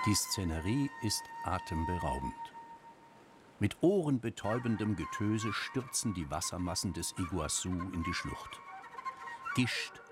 Die Szenerie ist atemberaubend. Mit ohrenbetäubendem Getöse stürzen die Wassermassen des Iguazu in die Schlucht. Gischt